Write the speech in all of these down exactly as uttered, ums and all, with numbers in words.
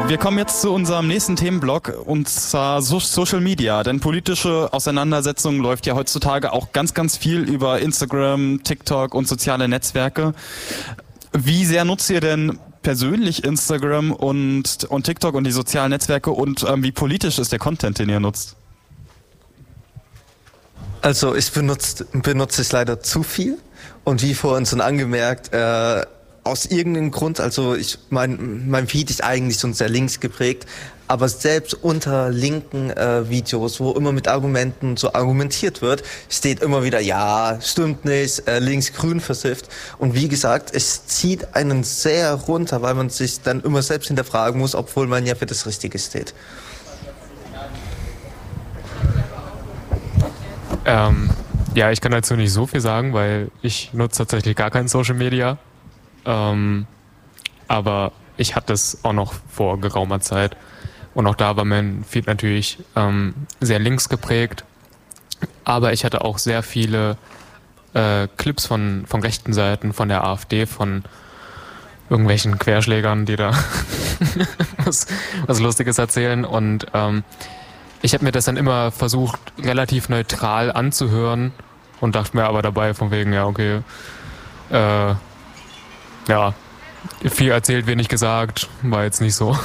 Wir kommen jetzt zu unserem nächsten Themenblock, und zwar Social Media. Denn politische Auseinandersetzung läuft ja heutzutage auch ganz, ganz viel über Instagram, TikTok und soziale Netzwerke. Wie sehr nutzt ihr denn persönlich Instagram und, und TikTok und die sozialen Netzwerke, und ähm, wie politisch ist der Content, den ihr nutzt? Also ich benutze, benutze es leider zu viel, und wie vorhin schon angemerkt, äh, aus irgendeinem Grund, also ich mein mein Feed ist eigentlich schon sehr links geprägt, aber selbst unter linken äh, Videos, wo immer mit Argumenten so argumentiert wird, steht immer wieder, ja, stimmt nicht, äh, links-grün versifft. Und wie gesagt, es zieht einen sehr runter, weil man sich dann immer selbst hinterfragen muss, obwohl man ja für das Richtige steht. Ähm, ja, ich kann dazu nicht so viel sagen, weil ich nutze tatsächlich gar kein Social Media. Ähm, aber ich hatte es auch noch vor geraumer Zeit. Und auch da war mein Feed natürlich ähm, sehr links geprägt. Aber ich hatte auch sehr viele äh, Clips von, von rechten Seiten, von der AfD, von irgendwelchen Querschlägern, die da was, was Lustiges erzählen. Und ähm, ich habe mir das dann immer versucht, relativ neutral anzuhören, und dachte mir aber dabei von wegen, ja, okay, äh, ja, viel erzählt, wenig gesagt, war jetzt nicht so.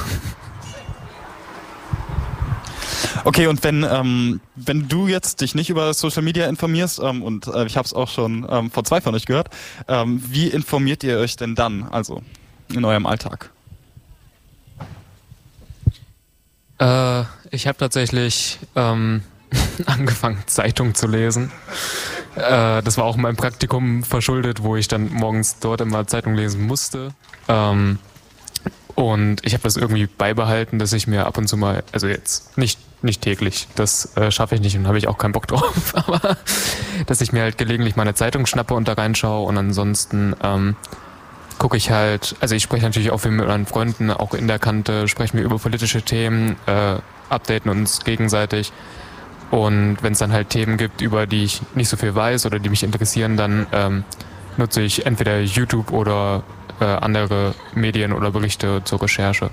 Okay, und wenn ähm, wenn du jetzt dich nicht über Social Media informierst, ähm, und äh, ich habe es auch schon ähm, von zwei von euch gehört, ähm, wie informiert ihr euch denn dann, also in eurem Alltag? Äh, ich habe tatsächlich ähm, angefangen, Zeitung zu lesen. Äh, das war auch meinem Praktikum verschuldet, wo ich dann morgens dort immer Zeitung lesen musste. Ähm, und ich habe das irgendwie beibehalten, dass ich mir ab und zu mal, also jetzt nicht nicht täglich, das äh, schaffe ich nicht und habe ich auch keinen Bock drauf, aber dass ich mir halt gelegentlich mal eine Zeitung schnappe und da reinschaue, und ansonsten ähm, gucke ich halt, also ich spreche natürlich auch viel mit meinen Freunden, auch in der Kante, sprechen wir über politische Themen, äh, updaten uns gegenseitig. Und wenn es dann halt Themen gibt, über die ich nicht so viel weiß oder die mich interessieren, dann ähm, nutze ich entweder YouTube oder äh, andere Medien oder Berichte zur Recherche.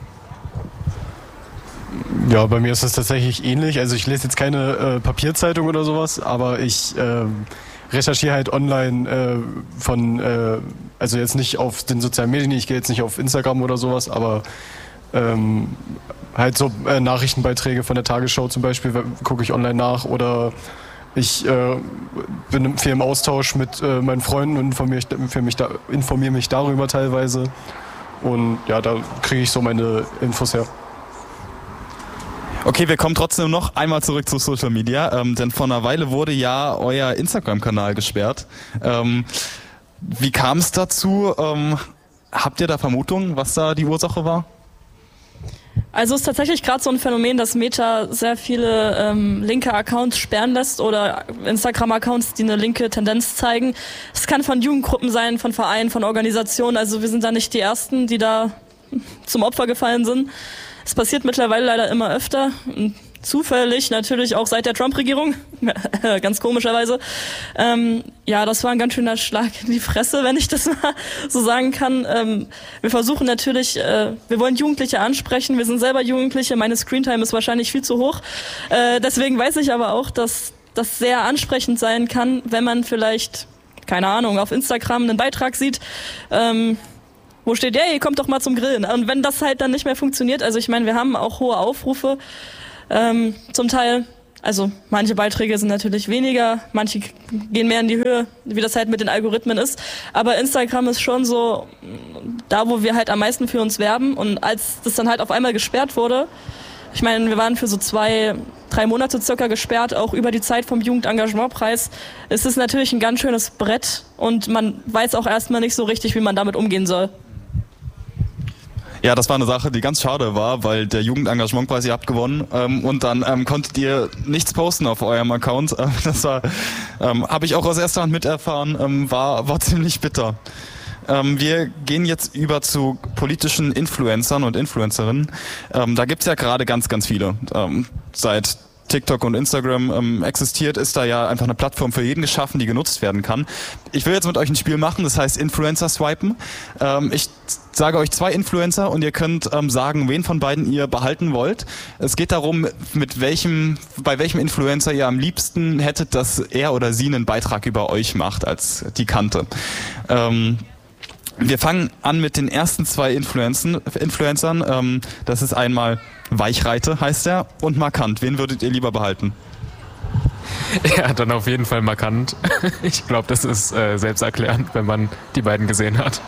Ja, bei mir ist das tatsächlich ähnlich. Also ich lese jetzt keine äh, Papierzeitung oder sowas, aber ich äh, recherchiere halt online äh, von, äh, also jetzt nicht auf den sozialen Medien, ich gehe jetzt nicht auf Instagram oder sowas, aber ähm, halt so äh, Nachrichtenbeiträge von der Tagesschau zum Beispiel gucke ich online nach, oder ich äh, bin viel im Austausch mit äh, meinen Freunden und informiere mich, da, informiere mich darüber teilweise, und ja, da kriege ich so meine Infos her. Okay, wir kommen trotzdem noch einmal zurück zu Social Media, ähm, denn vor einer Weile wurde ja euer Instagram-Kanal gesperrt. Ähm, wie kam es dazu? Ähm, habt ihr da Vermutungen, was da die Ursache war? Also es ist tatsächlich gerade so ein Phänomen, dass Meta sehr viele ähm, linke Accounts sperren lässt oder Instagram-Accounts, die eine linke Tendenz zeigen. Es kann von Jugendgruppen sein, von Vereinen, von Organisationen. Also wir sind da nicht die Ersten, die da zum Opfer gefallen sind. Es passiert mittlerweile leider immer öfter. Zufällig natürlich auch seit der Trump-Regierung, ganz komischerweise. Ähm, ja, das war ein ganz schöner Schlag in die Fresse, wenn ich das mal so sagen kann. Ähm, wir versuchen natürlich, äh, wir wollen Jugendliche ansprechen, wir sind selber Jugendliche, meine Screentime ist wahrscheinlich viel zu hoch. Äh, deswegen weiß ich aber auch, dass das sehr ansprechend sein kann, wenn man vielleicht, keine Ahnung, auf Instagram einen Beitrag sieht, ähm, wo steht, hey, kommt doch mal zum Grillen. Und wenn das halt dann nicht mehr funktioniert, also ich meine, wir haben auch hohe Aufrufe, Ähm, zum Teil, also manche Beiträge sind natürlich weniger, manche gehen mehr in die Höhe, wie das halt mit den Algorithmen ist. Aber Instagram ist schon so da, wo wir halt am meisten für uns werben. Und als das dann halt auf einmal gesperrt wurde, ich meine, wir waren für so zwei, drei Monate circa gesperrt, auch über die Zeit vom Jugendengagementpreis, ist es natürlich ein ganz schönes Brett, und man weiß auch erstmal nicht so richtig, wie man damit umgehen soll. Ja, das war eine Sache, die ganz schade war, weil der Jugendengagementpreis, ihr habt gewonnen, ähm, und dann ähm, konntet ihr nichts posten auf eurem Account. Ähm, das war, ähm, habe ich auch aus erster Hand miterfahren, ähm, war, war ziemlich bitter. Ähm, wir gehen jetzt über zu politischen Influencern und Influencerinnen. Ähm, da gibt's ja gerade ganz, ganz viele. Ähm, seit TikTok und Instagram ähm, existiert, ist da ja einfach eine Plattform für jeden geschaffen, die genutzt werden kann. Ich will jetzt mit euch ein Spiel machen, das heißt Influencer swipen. Ähm, ich sage euch zwei Influencer und ihr könnt ähm, sagen, wen von beiden ihr behalten wollt. Es geht darum, mit welchem, bei welchem Influencer ihr am liebsten hättet, dass er oder sie einen Beitrag über euch macht als die Kante. Ähm, Wir fangen an mit den ersten zwei Influencern. Influencern. Ähm, das ist einmal Weichreite, heißt er, und Markant. Wen würdet ihr lieber behalten? Ja, dann auf jeden Fall Markant. Ich glaube, das ist äh, selbsterklärend, wenn man die beiden gesehen hat.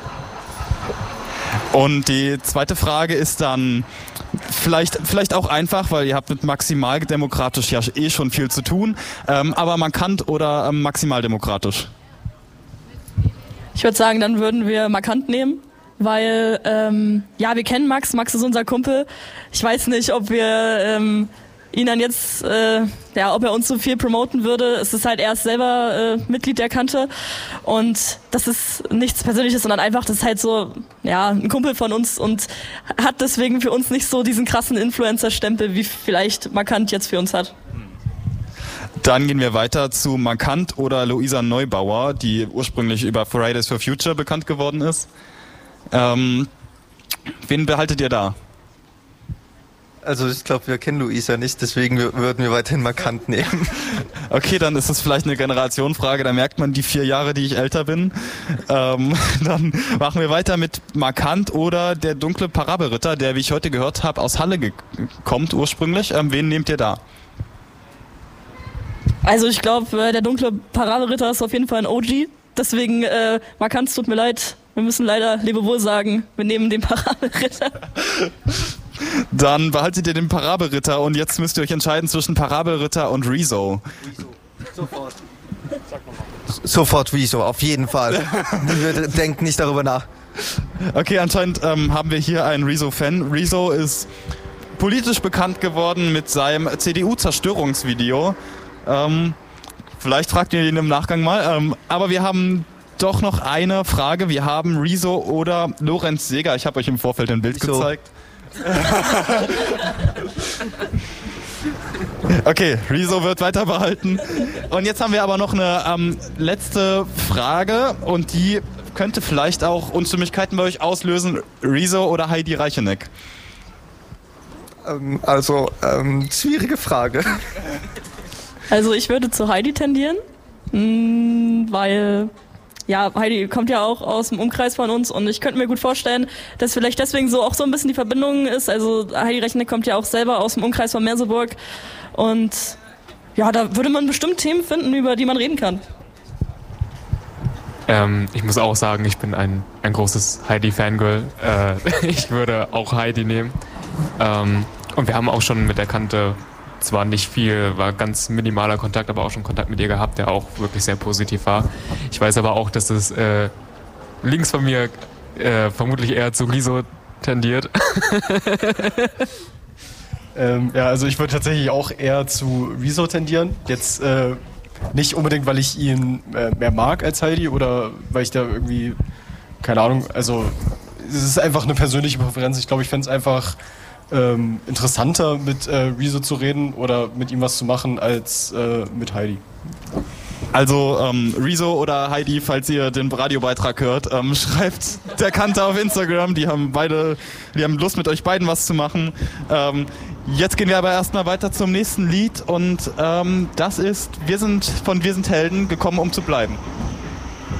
Und die zweite Frage ist dann vielleicht, vielleicht auch einfach, weil ihr habt mit maximaldemokratisch ja eh schon viel zu tun, ähm, aber Markant oder ähm, maximaldemokratisch? Ich würde sagen, dann würden wir Markant nehmen, weil, ähm, ja, wir kennen Max, Max ist unser Kumpel. Ich weiß nicht, ob wir ähm, ihn dann jetzt, äh, ja, ob er uns so viel promoten würde. Es ist halt erst selber äh, Mitglied der Kante und das ist nichts Persönliches, sondern einfach, das ist halt so, ja, ein Kumpel von uns und hat deswegen für uns nicht so diesen krassen Influencer-Stempel, wie vielleicht Markant jetzt für uns hat. Dann gehen wir weiter zu Markant oder Luisa Neubauer, die ursprünglich über Fridays for Future bekannt geworden ist. Ähm, wen behaltet ihr da? Also ich glaube, wir kennen Luisa nicht, deswegen würden wir weiterhin Markant nehmen. Okay, dann ist das vielleicht eine Generationenfrage, da merkt man die vier Jahre, die ich älter bin. Ähm, dann machen wir weiter mit Markant oder der dunkle Parabelritter, der, wie ich heute gehört habe, aus Halle ge- kommt ursprünglich. Ähm, wen nehmt ihr da? Also ich glaube, der dunkle Parabelritter ist auf jeden Fall ein O G. Deswegen, äh, Markant, es tut mir leid. Wir müssen leider Lebewohl sagen. Wir nehmen den Parabelritter. Dann behaltet ihr den Parabelritter und jetzt müsst ihr euch entscheiden zwischen Parabelritter und Rezo. Sofort. Sofort Rezo, auf jeden Fall. Wir denken nicht darüber nach. Okay, anscheinend ähm, haben wir hier einen Rezo-Fan. Rezo ist politisch bekannt geworden mit seinem C D U-Zerstörungsvideo. Ähm, vielleicht fragt ihr ihn im Nachgang mal. Ähm, aber wir haben doch noch eine Frage. Wir haben Rezo oder Lorenz Seeger. Ich habe euch im Vorfeld ein Bild Wieso? gezeigt. Okay, Rezo wird weiter behalten. Und jetzt haben wir aber noch eine ähm, letzte Frage und die könnte vielleicht auch Unstimmigkeiten bei euch auslösen. Rezo oder Heidi Reicheneck? Ähm, also, ähm, schwierige Frage. Also ich würde zu Heidi tendieren, mh, weil ja, Heidi kommt ja auch aus dem Umkreis von uns und ich könnte mir gut vorstellen, dass vielleicht deswegen so auch so ein bisschen die Verbindung ist. Also Heidi Reicheneck kommt ja auch selber aus dem Umkreis von Merseburg und ja, da würde man bestimmt Themen finden, über die man reden kann. Ähm, ich muss auch sagen, ich bin ein, ein großes Heidi-Fangirl. Äh, ich würde auch Heidi nehmen. Ähm, und wir haben auch schon mit der Kante zwar nicht viel, war ganz minimaler Kontakt, aber auch schon Kontakt mit ihr gehabt, der auch wirklich sehr positiv war. Ich weiß aber auch, dass es äh, links von mir äh, vermutlich eher zu Rezo tendiert. ähm, ja, also ich würde tatsächlich auch eher zu Rezo tendieren. Jetzt äh, nicht unbedingt, weil ich ihn äh, mehr mag als Heidi oder weil ich da irgendwie, keine Ahnung, also es ist einfach eine persönliche Präferenz. Ich glaube, ich fände es einfach Ähm, interessanter mit äh, Rezo zu reden oder mit ihm was zu machen als äh, mit Heidi. Also ähm, Rezo oder Heidi, falls ihr den Radiobeitrag hört, ähm, schreibt der Kante auf Instagram. Die haben beide, die haben Lust mit euch beiden was zu machen. Ähm, jetzt gehen wir aber erstmal weiter zum nächsten Lied und ähm, das ist Wir sind von Wir sind Helden gekommen, um zu bleiben.